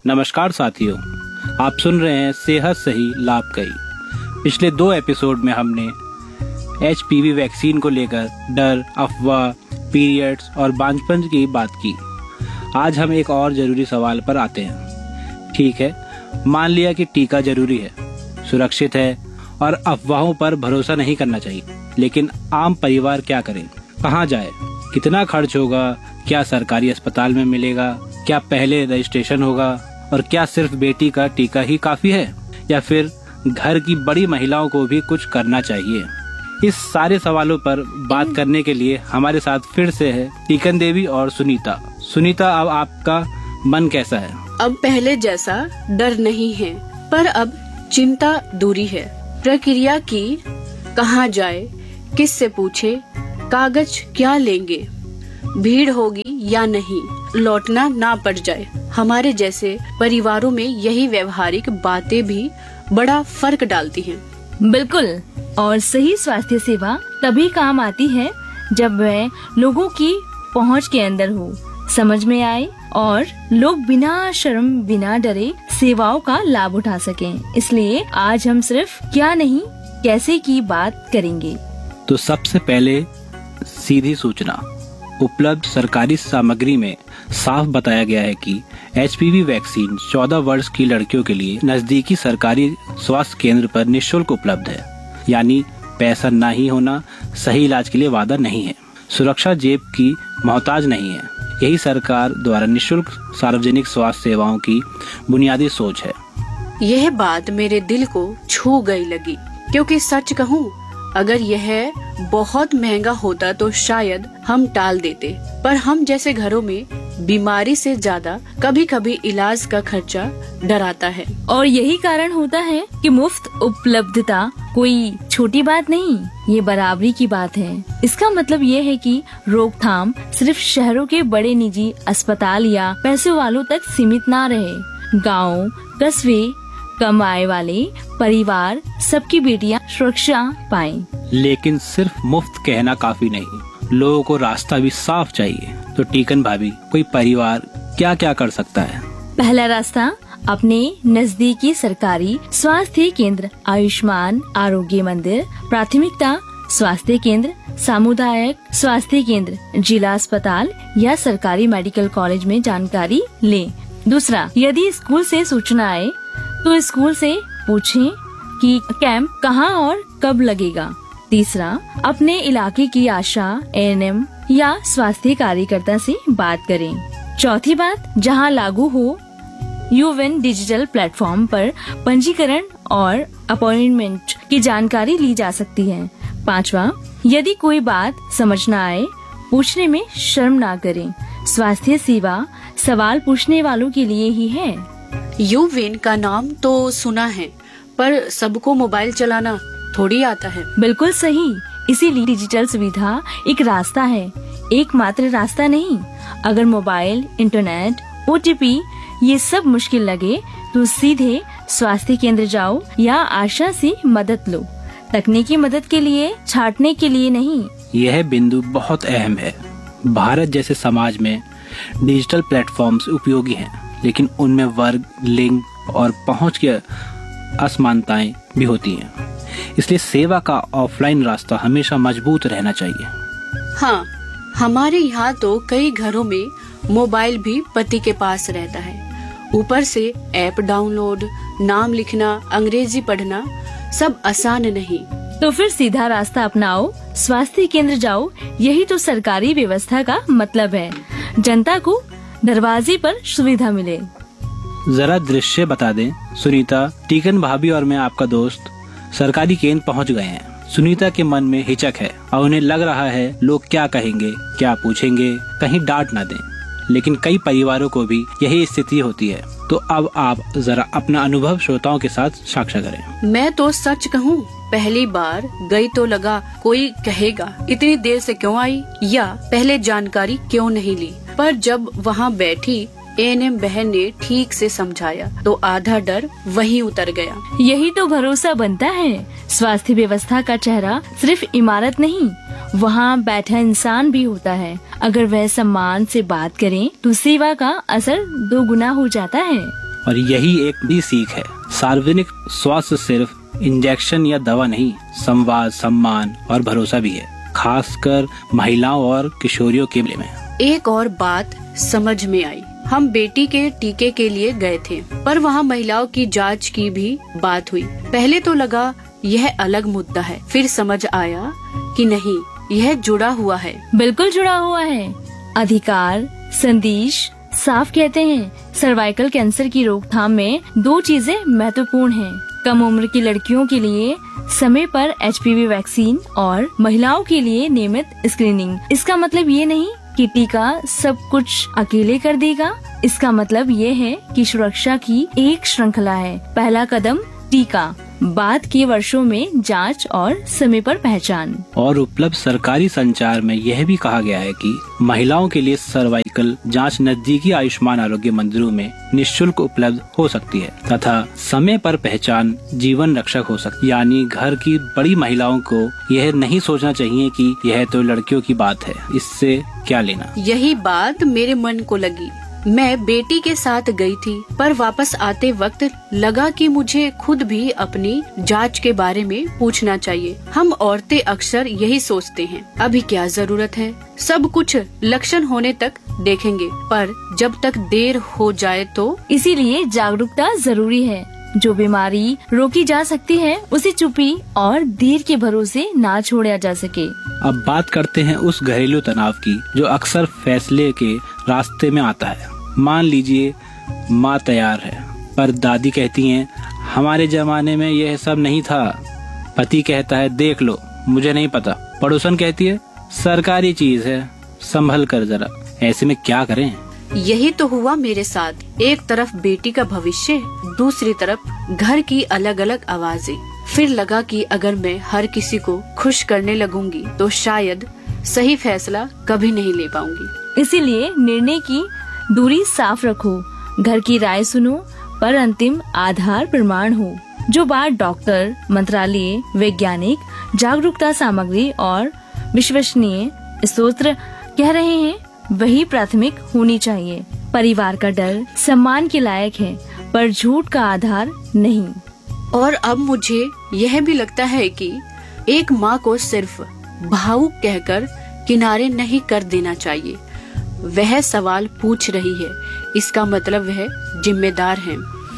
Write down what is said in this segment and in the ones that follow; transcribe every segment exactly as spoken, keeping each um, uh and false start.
नमस्कार साथियों, आप सुन रहे हैं सेहत सही लाभ कई। पिछले दो एपिसोड में हमने एच पी वी वैक्सीन को लेकर डर, अफवाह, पीरियड्स और बांझपन की बात की। आज हम एक और जरूरी सवाल पर आते हैं। ठीक है, मान लिया कि टीका जरूरी है, सुरक्षित है और अफवाहों पर भरोसा नहीं करना चाहिए, लेकिन आम परिवार क्या करे, कहाँ जाए, कितना खर्च होगा, क्या सरकारी अस्पताल में मिलेगा, क्या पहले रजिस्ट्रेशन होगा और क्या सिर्फ बेटी का टीका ही काफी है या फिर घर की बड़ी महिलाओं को भी कुछ करना चाहिए। इस सारे सवालों पर बात करने के लिए हमारे साथ फिर से है टीकन देवी और सुनीता। सुनीता, अब आपका मन कैसा है? अब पहले जैसा डर नहीं है, पर अब चिंता दूरी है। प्रक्रिया की, कहाँ जाए, किससे पूछे, कागज क्या लेंगे, भीड़ होगी या नहीं, लौटना ना पड़ जाए। हमारे जैसे परिवारों में यही व्यवहारिक बातें भी बड़ा फर्क डालती हैं। बिल्कुल, और सही स्वास्थ्य सेवा तभी काम आती है जब वह लोगों की पहुंच के अंदर हो, समझ में आए और लोग बिना शर्म, बिना डरे सेवाओं का लाभ उठा सकें। इसलिए आज हम सिर्फ क्या नहीं कैसे की बात करेंगे। तो सबसे पहले सीधी सूचना। उपलब्ध सरकारी सामग्री में साफ बताया गया है कि एच पी वी वैक्सीन चौदह वर्ष की लड़कियों के लिए नजदीकी सरकारी स्वास्थ्य केंद्र पर निःशुल्क उपलब्ध है। यानी पैसा ना ही होना सही इलाज के लिए वादा नहीं है। सुरक्षा जेब की मोहताज नहीं है। यही सरकार द्वारा निःशुल्क सार्वजनिक स्वास्थ्य सेवाओं की बुनियादी सोच है। यह बात मेरे दिल को छू गई लगी, क्योंकि सच कहूँ, अगर यह बहुत महंगा होता तो शायद हम टाल देते, पर हम जैसे घरों में बीमारी से ज्यादा कभी कभी इलाज का खर्चा डराता है। और यही कारण होता है कि मुफ्त उपलब्धता कोई छोटी बात नहीं, ये बराबरी की बात है। इसका मतलब ये है कि रोकथाम सिर्फ शहरों के बड़े निजी अस्पताल या पैसे वालों तक सीमित ना रहे। गाँव, कस्बे, कम आय वाले परिवार, सबकी बेटियां सुरक्षा पाएं। लेकिन सिर्फ मुफ्त कहना काफी नहीं, लोगों को रास्ता भी साफ चाहिए। तो टीकन भाभी, कोई परिवार क्या क्या कर सकता है? पहला रास्ता, अपने नजदीकी सरकारी स्वास्थ्य केंद्र, आयुष्मान आरोग्य मंदिर, प्राथमिकता स्वास्थ्य केंद्र, सामुदायिक स्वास्थ्य केंद्र, जिला अस्पताल या सरकारी मेडिकल कॉलेज में जानकारी लें। दूसरा, यदि स्कूल से सूचना आए तो स्कूल से पूछें कि कैंप कहाँ और कब लगेगा। तीसरा, अपने इलाके की आशा, ए एन एम या स्वास्थ्य कार्यकर्ता से बात करें। चौथी बात, जहाँ लागू हो, यूविन डिजिटल प्लेटफॉर्म पर पंजीकरण और अपॉइंटमेंट की जानकारी ली जा सकती है। पांचवा, यदि कोई बात समझ न आए, पूछने में शर्म ना करें। स्वास्थ्य सेवा सवाल पूछने वालों के लिए ही है। यूविन का नाम तो सुना है, पर सबको मोबाइल चलाना थोड़ी आता है। बिल्कुल सही, इसीलिए डिजिटल सुविधा एक रास्ता है, एकमात्र रास्ता नहीं। अगर mobile, internet, O T P ये सब मुश्किल लगे तो सीधे स्वास्थ्य केंद्र जाओ या आशा से मदद लो। तकनीकी मदद के लिए, छाटने के लिए नहीं। यह बिंदु बहुत अहम है। भारत जैसे समाज में डिजिटल प्लेटफॉर्म्स उपयोगी हैं, लेकिन उनमें वर्ग, लिंग और पहुंच की असमानताएं भी होती हैं। इसलिए सेवा का ऑफलाइन रास्ता हमेशा मजबूत रहना चाहिए। हाँ, हमारे यहाँ तो कई घरों में मोबाइल भी पति के पास रहता है। ऊपर से ऐप डाउनलोड, नाम लिखना, अंग्रेजी पढ़ना, सब आसान नहीं। तो फिर सीधा रास्ता अपनाओ, स्वास्थ्य केंद्र जाओ। यही तो सरकारी व्यवस्था का मतलब है, जनता को दरवाजे पर सुविधा मिले। जरा दृश्य बता दें सुनीता। टीकन भाभी और मैं, आपका दोस्त, सरकारी केंद्र पहुंच गए हैं। सुनीता के मन में हिचक है और उन्हें लग रहा है लोग क्या कहेंगे, क्या पूछेंगे, कहीं डांट ना दें। लेकिन कई परिवारों को भी यही स्थिति होती है। तो अब आप जरा अपना अनुभव श्रोताओं के साथ साझा करें। मैं तो सच कहूँ, पहली बार गई तो लगा कोई कहेगा इतनी देर से क्यों आई या पहले जानकारी क्यों नहीं ली, पर जब वहाँ बैठी ए एन एम बहन ने ठीक से समझाया तो आधा डर वहीं उतर गया। यही तो भरोसा बनता है। स्वास्थ्य व्यवस्था का चेहरा सिर्फ इमारत नहीं, वहाँ बैठा इंसान भी होता है। अगर वह सम्मान से बात करें तो सेवा का असर दो गुना हो जाता है। और यही एक भी सीख है। सार्वजनिक स्वास्थ्य सिर्फ इंजेक्शन या दवा नहीं, संवाद, सम्मान और भरोसा भी है, खासकर महिलाओं और किशोरियों के लिए में। एक और बात समझ में आई। हम बेटी के टीके के लिए गए थे, पर वहाँ महिलाओं की जांच की भी बात हुई। पहले तो लगा यह अलग मुद्दा है, फिर समझ आया कि नहीं, यह जुड़ा हुआ है। बिल्कुल जुड़ा हुआ है। अधिकार संदेश साफ कहते हैं, सर्वाइकल कैंसर की रोकथाम में दो चीजें महत्वपूर्ण हैं। कम उम्र की लड़कियों के लिए समय पर एच पी वी वैक्सीन और महिलाओं के लिए नियमित स्क्रीनिंग। इसका मतलब ये नहीं कि टीका सब कुछ अकेले कर देगा। इसका मतलब ये है कि सुरक्षा की एक श्रृंखला है। पहला कदम टीका, बाद के वर्षों में जांच और समय पर पहचान। और उपलब्ध सरकारी संचार में यह भी कहा गया है कि महिलाओं के लिए सर्वाइकल जांच नजदीकी आयुष्मान आरोग्य मंदिरों में निःशुल्क उपलब्ध हो सकती है तथा समय पर पहचान जीवन रक्षक हो सकती है। यानी घर की बड़ी महिलाओं को यह नहीं सोचना चाहिए कि यह तो लड़कियों की बात है, इससे क्या लेना। यही बात मेरे मन को लगी। मैं बेटी के साथ गई थी, पर वापस आते वक्त लगा कि मुझे खुद भी अपनी जांच के बारे में पूछना चाहिए। हम औरतें अक्सर यही सोचते हैं, अभी क्या जरूरत है, सब कुछ लक्षण होने तक देखेंगे, पर जब तक देर हो जाए तो। इसीलिए जागरूकता जरूरी है। जो बीमारी रोकी जा सकती है उसे चुपी और देर के भरोसे ना छोड़ा जा सके। अब बात करते हैं उस घरेलू तनाव की जो अक्सर फैसले के रास्ते में आता है। मान लीजिए माँ तैयार है, पर दादी कहती हैं हमारे जमाने में यह सब नहीं था। पति कहता है देख लो, मुझे नहीं पता। पड़ोसन कहती है सरकारी चीज है, संभल कर जरा। ऐसे में क्या करें? यही तो हुआ मेरे साथ। एक तरफ बेटी का भविष्य, दूसरी तरफ घर की अलग अलग आवाजें। फिर लगा कि अगर मैं हर किसी को खुश करने लगूंगी तो शायद सही फैसला कभी नहीं ले पाऊंगी। इसीलिए निर्णय की दूरी साफ रखो, घर की राय सुनो, पर अंतिम आधार प्रमाण हो। जो बात डॉक्टर, मंत्रालय, वैज्ञानिक, जागरूकता सामग्री और विश्वसनीय स्रोत कह रहे हैं वही प्राथमिक होनी चाहिए। परिवार का डर सम्मान के लायक है, पर झूठ का आधार नहीं। और अब मुझे यह भी लगता है कि एक माँ को सिर्फ भावुक कहकर किनारे नहीं कर देना चाहिए। वह सवाल पूछ रही है, इसका मतलब वह जिम्मेदार है।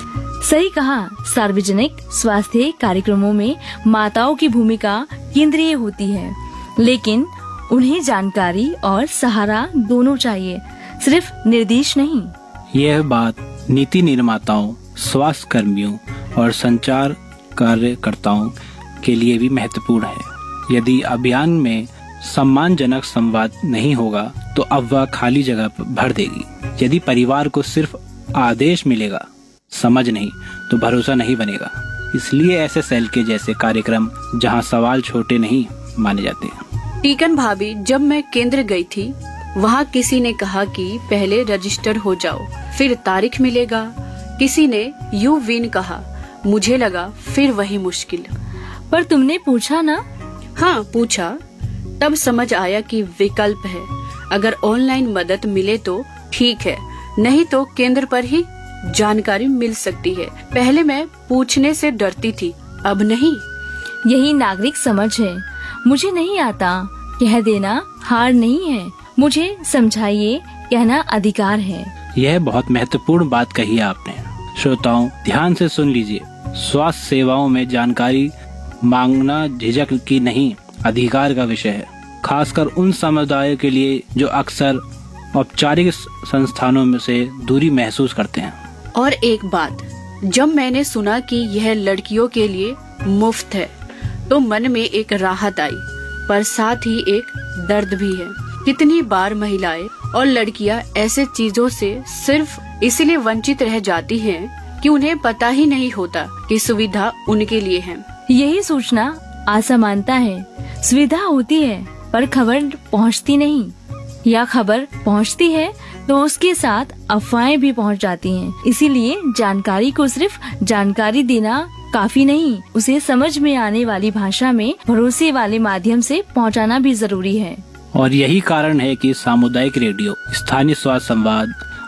सही कहा। सार्वजनिक स्वास्थ्य कार्यक्रमों में माताओं की भूमिका केंद्रीय होती है, लेकिन उन्हें जानकारी और सहारा दोनों चाहिए, सिर्फ निर्देश नहीं। यह बात नीति निर्माताओं, स्वास्थ्य कर्मियों और संचार कार्यकर्ताओं के लिए भी महत्वपूर्ण है। यदि अभियान में सम्मानजनक संवाद नहीं होगा तो अफवाह खाली जगह भर देगी। यदि परिवार को सिर्फ आदेश मिलेगा, समझ नहीं, तो भरोसा नहीं बनेगा। इसलिए ऐसे सेल के जैसे कार्यक्रम जहां सवाल छोटे नहीं माने जाते हैं। टीकन भाभी, जब मैं केंद्र गई थी वहाँ किसी ने कहा कि पहले रजिस्टर हो जाओ, फिर तारीख मिलेगा। किसी ने यू विन कहा, मुझे लगा फिर वही मुश्किल। पर तुमने पूछा ना? हाँ पूछा, तब समझ आया कि विकल्प है। अगर ऑनलाइन मदद मिले तो ठीक है, नहीं तो केंद्र पर ही जानकारी मिल सकती है। पहले मैं पूछने से डरती थी, अब नहीं। यही नागरिक समझ है। मुझे नहीं आता कह देना हार नहीं है, मुझे समझाइए कहना अधिकार है। यह बहुत महत्वपूर्ण बात कही आपने। श्रोताओं ध्यान से सुन लीजिए। स्वास्थ्य सेवाओं में जानकारी मांगना झिझक की नहीं, अधिकार का विषय है, खासकर उन समुदायों के लिए जो अक्सर औपचारिक संस्थानों में से दूरी महसूस करते हैं। और एक बात, जब मैंने सुना कि यह लड़कियों के लिए मुफ्त है तो मन में एक राहत आई, पर साथ ही एक दर्द भी है। कितनी बार महिलाएं और लड़कियां ऐसे चीजों से सिर्फ इसलिए वंचित रह जाती हैं कि उन्हें पता ही नहीं होता कि सुविधा उनके लिए है। यही सोचना असमानता है। सुविधा होती है पर खबर पहुंचती नहीं, या खबर पहुंचती है तो उसके साथ अफवाहें भी पहुंच जाती हैं। इसीलिए जानकारी को सिर्फ जानकारी देना काफी नहीं, उसे समझ में आने वाली भाषा में भरोसे वाले माध्यम से पहुंचाना भी जरूरी है। और यही कारण है कि सामुदायिक रेडियो, स्थानीय स्वास्थ्य संवाद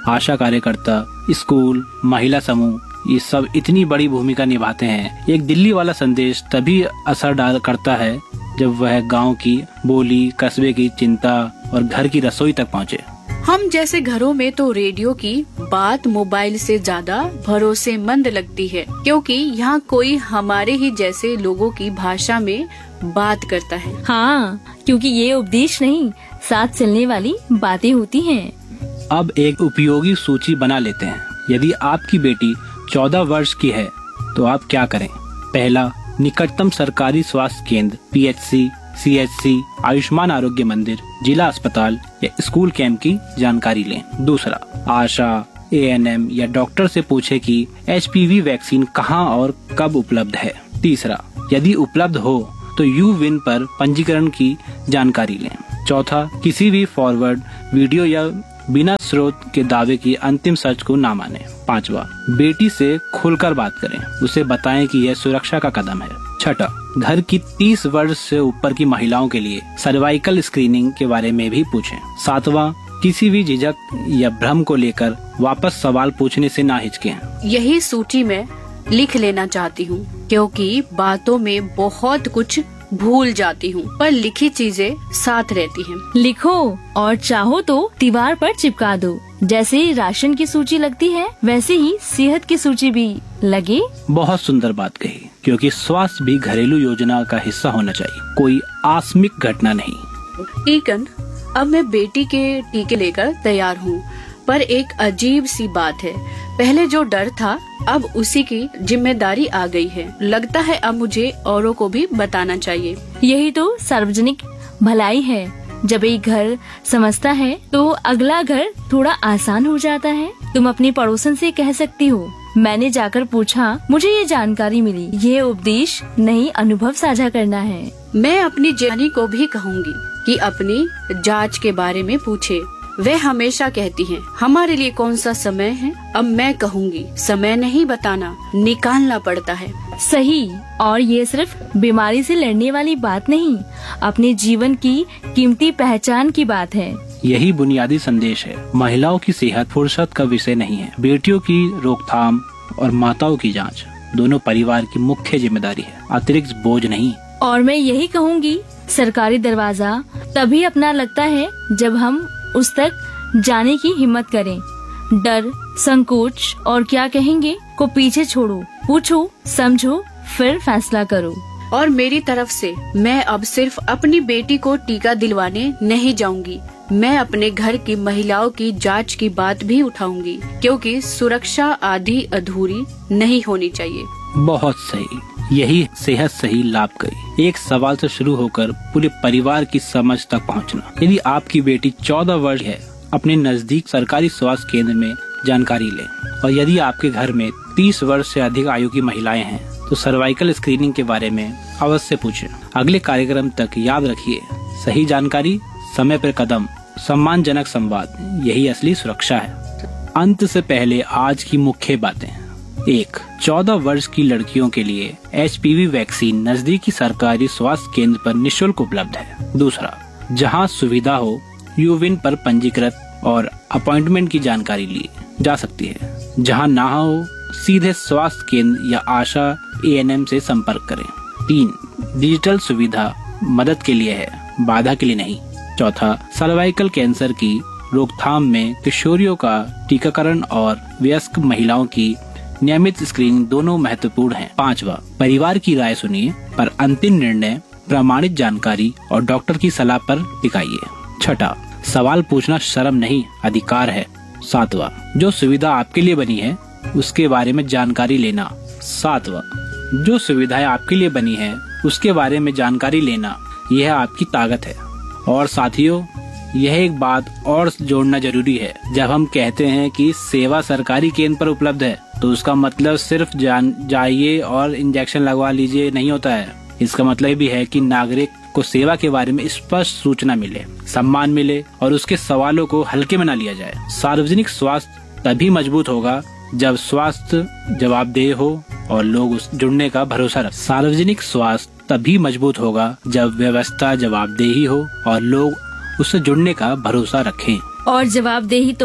आशा कार्यकर्ता, स्कूल, महिला समूह, ये सब इतनी बड़ी भूमिका निभाते हैं। एक दिल्ली वाला संदेश तभी असर डाल करता है जब वह गांव की बोली, कस्बे की चिंता और घर की रसोई तक पहुंचे। हम जैसे घरों में तो रेडियो की बात मोबाइल से ज्यादा भरोसेमंद लगती है, क्योंकि यहाँ कोई हमारे ही जैसे लोगों की भाषा में बात करता है। हाँ, क्योंकि ये उपदेश नहीं, साथ चलने वाली बातें होती हैं। अब एक उपयोगी सूची बना लेते हैं। यदि आपकी बेटी चौदह वर्ष की है तो आप क्या करें? पहला, निकटतम सरकारी स्वास्थ्य केंद्र, P H C, C H C, Ayushman आरोग्य मंदिर, जिला अस्पताल या स्कूल कैंप की जानकारी लें। दूसरा, आशा, ए एन एम या डॉक्टर से पूछे कि एच पी वी वैक्सीन कहां और कब उपलब्ध है। तीसरा, यदि उपलब्ध हो तो यू विन पर पंजीकरण की जानकारी लें। चौथा, किसी भी फॉरवर्ड वीडियो या बिना स्रोत के दावे की अंतिम सर्च को ना माने। पांचवा, बेटी से खुलकर बात करें, उसे बताएं कि यह सुरक्षा का कदम है। छठा, घर की तीस वर्ष से ऊपर की महिलाओं के लिए सर्वाइकल स्क्रीनिंग के बारे में भी पूछें। सातवां, किसी भी झिझक या भ्रम को लेकर वापस सवाल पूछने से ना हिचकें। यही सूची में लिख लेना चाहती हूँ, क्योंकि बातों में बहुत कुछ भूल जाती हूँ, पर लिखी चीजें साथ रहती हैं। लिखो और चाहो तो दीवार पर चिपका दो। जैसे ही राशन की सूची लगती है, वैसे ही सेहत की सूची भी लगे। बहुत सुंदर बात कही, क्योंकि स्वास्थ्य भी घरेलू योजना का हिस्सा होना चाहिए, कोई आकस्मिक घटना नहीं। टीकन, अब मैं बेटी के टीके लेकर तैयार हूँ, पर एक अजीब सी बात है। पहले जो डर था, अब उसी की जिम्मेदारी आ गई है। लगता है अब मुझे औरों को भी बताना चाहिए। यही तो सार्वजनिक भलाई है। जब एक घर समझता है तो अगला घर थोड़ा आसान हो जाता है। तुम अपनी पड़ोसन से कह सकती हो, मैंने जाकर पूछा, मुझे ये जानकारी मिली। ये उपदेश नहीं, अनुभव साझा करना है। मैं अपनी जेठानी को भी कहूँगी कि अपनी जांच के बारे में पूछे। वह हमेशा कहती हैं, हमारे लिए कौन सा समय है। अब मैं कहूँगी, समय नहीं बताना, निकालना पड़ता है। सही, और ये सिर्फ बीमारी से लड़ने वाली बात नहीं, अपने जीवन की कीमती पहचान की बात है। यही बुनियादी संदेश है। महिलाओं की सेहत फुर्सत का विषय नहीं है। बेटियों की रोकथाम और माताओं की जांच दोनों परिवार की मुख्य जिम्मेदारी है, अतिरिक्त बोझ नहीं। और मैं यही कहूँगी, सरकारी दरवाजा तभी अपना लगता है जब हम उस तक जाने की हिम्मत करें। डर, संकोच और क्या कहेंगे को पीछे छोड़ो, पूछो, समझो, फिर फैसला करो। और मेरी तरफ से मैं अब सिर्फ अपनी बेटी को टीका दिलवाने नहीं जाऊंगी, मैं अपने घर की महिलाओं की जांच की बात भी उठाऊंगी, क्योंकि सुरक्षा आधी अधूरी नहीं होनी चाहिए। बहुत सही, यही सेहत सही लाभ गई। एक सवाल से शुरू होकर पूरे परिवार की समझ तक पहुंचना। यदि आपकी बेटी चौदह वर्ष है, अपने नजदीक सरकारी स्वास्थ्य केंद्र में जानकारी लें। और यदि आपके घर में तीस वर्ष से अधिक आयु की महिलाएं हैं, तो सर्वाइकल स्क्रीनिंग के बारे में अवश्य पूछें। अगले कार्यक्रम तक याद रखिए, सही जानकारी, समय पर कदम, सम्मानजनक संवाद, यही असली सुरक्षा है। अंत से पहले आज की मुख्य बातें। एक, चौदह वर्ष की लड़कियों के लिए एच पी वी वैक्सीन नजदीकी सरकारी स्वास्थ्य केंद्र पर निशुल्क उपलब्ध है। दूसरा, जहां सुविधा हो, यूविन पर पंजीकृत और अपॉइंटमेंट की जानकारी ली जा सकती है। जहां ना हो, सीधे स्वास्थ्य केंद्र या आशा ए एन एम से संपर्क करें। तीन, डिजिटल सुविधा मदद के लिए है, बाधा के लिए नहीं। चौथा, सर्वाइकल कैंसर की रोकथाम में किशोरियों का टीकाकरण और वयस्क महिलाओं की नियमित स्क्रीनिंग दोनों महत्वपूर्ण हैं। पांचवा, परिवार की राय सुनिए, पर अंतिम निर्णय प्रमाणित जानकारी और डॉक्टर की सलाह पर टिकाइए। छठा, सवाल पूछना शर्म नहीं, अधिकार है। सातवां, जो सुविधा आपके लिए बनी है उसके बारे में जानकारी लेना। सातवां, जो सुविधाएं आपके लिए बनी है उसके बारे में जानकारी लेना, यह आपकी ताकत है। और साथियों, यह एक बात और जोड़ना जरूरी है। जब हम कहते हैं कि सेवा सरकारी केंद्र पर उपलब्ध है, तो उसका मतलब सिर्फ जान जाइए और इंजेक्शन लगवा लीजिए नहीं होता है। इसका मतलब भी है कि नागरिक को सेवा के बारे में स्पष्ट सूचना मिले, सम्मान मिले और उसके सवालों को हल्के में न लिया जाए। सार्वजनिक स्वास्थ्य तभी मजबूत होगा जब स्वास्थ्य जवाबदेह हो और लोग उस जुड़ने का भरोसा रखें। सार्वजनिक स्वास्थ्य तभी मजबूत होगा जब व्यवस्था जवाबदेही हो और लोग उससे जुड़ने का भरोसा रखें। और जवाबदेही तो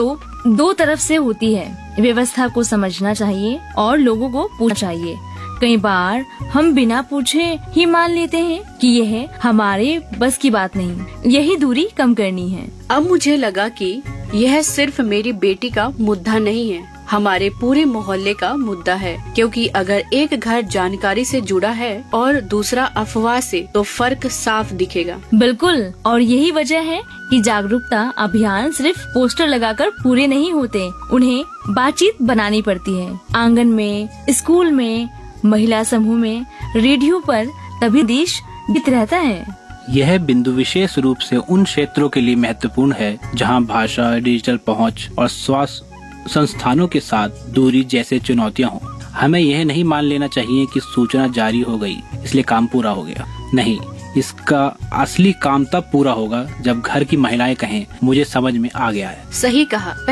दो तरफ से होती है। व्यवस्था को समझना चाहिए और लोगों को पूछना चाहिए। कई बार हम बिना पूछे ही मान लेते हैं कि यह हमारे बस की बात नहीं। यही दूरी कम करनी है। अब मुझे लगा कि यह सिर्फ मेरी बेटी का मुद्दा नहीं है, हमारे पूरे मोहल्ले का मुद्दा है। क्योंकि अगर एक घर जानकारी से जुड़ा है और दूसरा अफवाह से, तो फर्क साफ दिखेगा। बिल्कुल, और यही वजह है कि जागरूकता अभियान सिर्फ पोस्टर लगाकर पूरे नहीं होते। उन्हें बातचीत बनानी पड़ती है। आंगन में, स्कूल में, महिला समूह में, रेडियो पर, तभी देश जीत रहता है। यह बिंदु विशेष रूप से उन क्षेत्रों के लिए महत्वपूर्ण है जहां भाषा, डिजिटल पहुंच और स्वास्थ्य संस्थानों के साथ दूरी जैसे चुनौतियां हों। हमें यह नहीं मान लेना चाहिए कि सूचना जारी हो गई इसलिए काम पूरा हो गया। नहीं, इसका असली काम तब पूरा होगा जब घर की महिलाएं कहें, मुझे समझ में आ गया है। सही कहा।